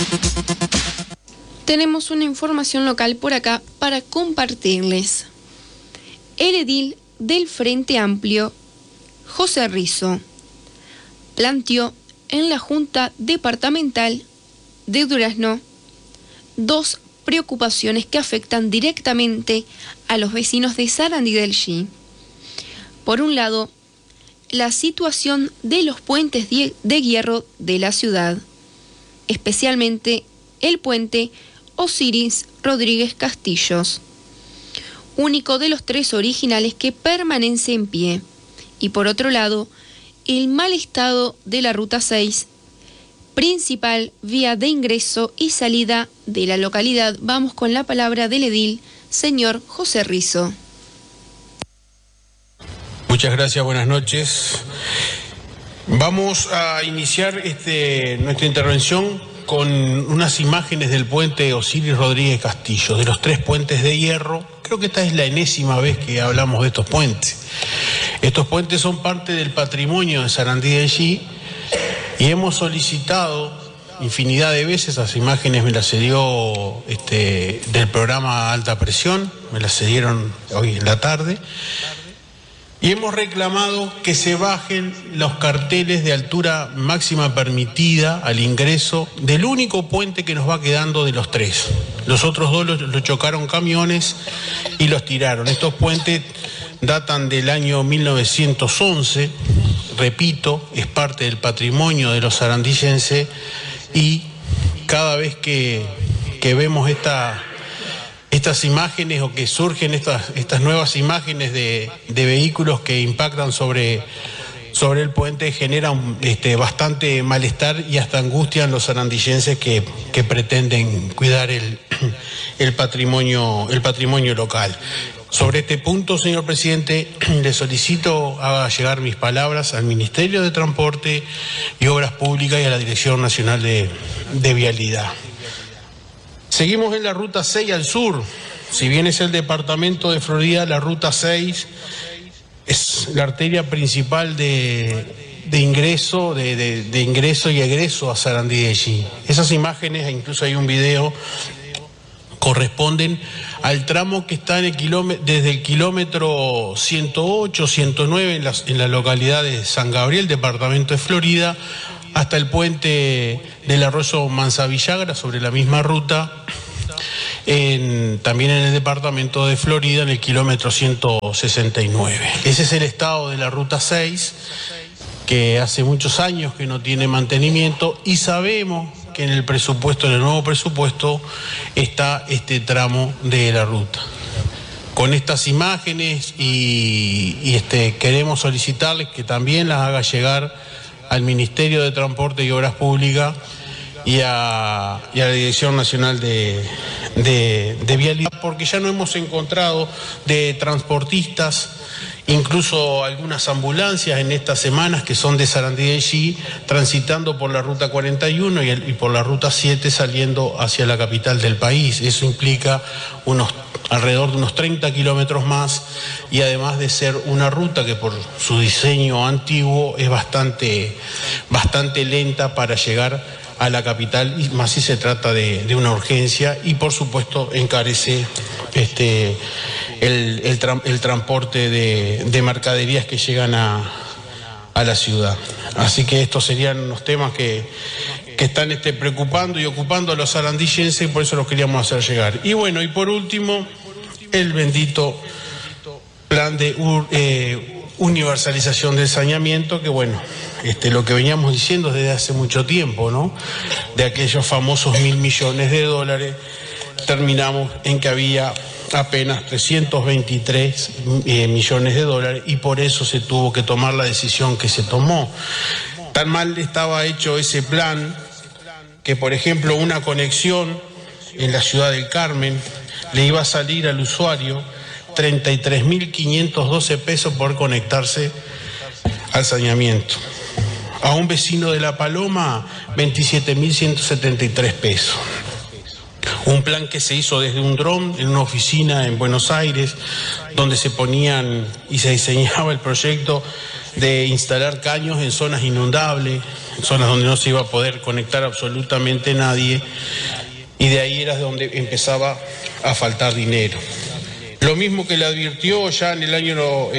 Tenemos una información local por acá para compartirles. El edil del Frente Amplio, José Rizo, planteó en la Junta Departamental de Durazno dos preocupaciones que afectan directamente a los vecinos de Sarandí del Yí. Por un lado, la situación de los puentes de hierro de la ciudad, especialmente el puente Osiris Rodríguez Castillos, único de los tres originales que permanece en pie, y por otro lado, el mal estado de la Ruta 6, principal vía de ingreso y salida de la localidad. Vamos con la palabra del edil, señor José Rizo. Muchas gracias, buenas noches. Vamos a iniciar nuestra intervención con unas imágenes del puente Osiris Rodríguez Castillo, de los tres puentes de hierro. Creo que esta es la enésima vez que hablamos de estos puentes. Estos puentes son parte del patrimonio de Sarandí del Yí y hemos solicitado infinidad de veces. Las imágenes me las cedió del programa Alta Presión, me las cedieron hoy en la tarde. Y hemos reclamado que se bajen los carteles de altura máxima permitida al ingreso del único puente que nos va quedando de los tres. Los otros dos los chocaron camiones y los tiraron. Estos puentes datan del año 1911, repito, es parte del patrimonio de los sarandillenses, y cada vez que vemos estas imágenes o que surgen estas nuevas imágenes de vehículos que impactan sobre el puente, generan bastante malestar y hasta angustia en los sarandillenses que pretenden cuidar el patrimonio local. Sobre este punto, señor presidente, le solicito haga llegar mis palabras al Ministerio de Transporte y Obras Públicas y a la Dirección Nacional de Vialidad. Seguimos en la Ruta 6 al sur. Si bien es el departamento de Florida, la Ruta 6 es la arteria principal de ingreso y egreso a Sarandí del Yí. Esas imágenes, incluso hay un video, corresponden al tramo que está desde el kilómetro 108, 109 en la localidad de San Gabriel, departamento de Florida, hasta el puente del arroyo Manzavillagra, sobre la misma ruta, también en el departamento de Florida, en el kilómetro 169. Ese es el estado de la Ruta 6, que hace muchos años que no tiene mantenimiento, y sabemos que en el nuevo presupuesto, está este tramo de la ruta. Con estas imágenes y queremos solicitarles que también las haga llegar al Ministerio de Transporte y Obras Públicas y a la Dirección Nacional de Vialidad, porque ya no hemos encontrado de transportistas, incluso algunas ambulancias en estas semanas que son de Sarandí del Yí, transitando por la Ruta 41 y por la Ruta 7 saliendo hacia la capital del país. Eso implica alrededor de unos 30 kilómetros más, y además de ser una ruta que por su diseño antiguo es bastante lenta para llegar a la capital, y más si se trata de una urgencia, y por supuesto encarece el transporte de mercaderías que llegan a la ciudad. Así que estos serían unos temas que están preocupando y ocupando a los sarandillenses, y por eso los queríamos hacer llegar. Y bueno, y por último, el bendito plan de universalización del saneamiento, que bueno, lo que veníamos diciendo desde hace mucho tiempo, ¿no? De aquellos famosos $1.000 millones, terminamos en que había apenas 323 millones de dólares, y por eso se tuvo que tomar la decisión que se tomó. Tan mal estaba hecho ese plan que, por ejemplo, una conexión en la ciudad del Carmen le iba a salir al usuario 33.512 pesos por conectarse al saneamiento. A un vecino de La Paloma, 27.173 pesos. Un plan que se hizo desde un dron en una oficina en Buenos Aires, donde se ponían y se diseñaba el proyecto de instalar caños en zonas inundables, en zonas donde no se iba a poder conectar absolutamente nadie, y de ahí era donde empezaba a faltar dinero. Lo mismo que le advirtió ya en el año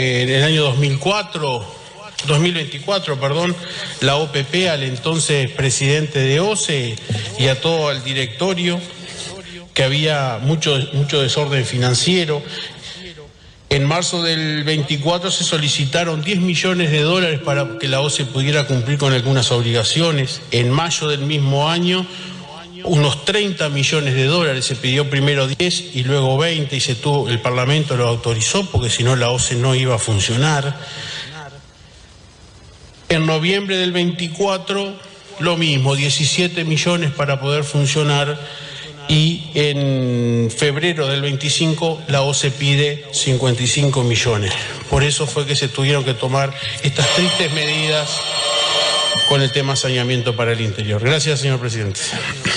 2024, la OPP al entonces presidente de OCE y a todo el directorio, que había mucho desorden financiero. En marzo del 24 se solicitaron 10 millones de dólares para que la OCE pudiera cumplir con algunas obligaciones. En mayo del mismo año, unos 30 millones de dólares. Se pidió primero 10 y luego 20 y el Parlamento lo autorizó porque si no la OCE no iba a funcionar. En noviembre del 24, lo mismo, 17 millones para poder funcionar. Y en febrero del 25 la OCE pide 55 millones. Por eso fue que se tuvieron que tomar estas tristes medidas con el tema saneamiento para el interior. Gracias, señor presidente.